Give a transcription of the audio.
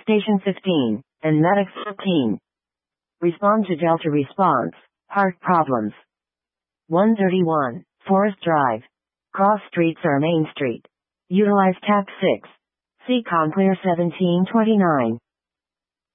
Station 15, and Medic 15. Respond to Delta response, heart problems. 131, Forest Drive. Cross streets or Main Street. Utilize TAP 6. See Conclear 1729.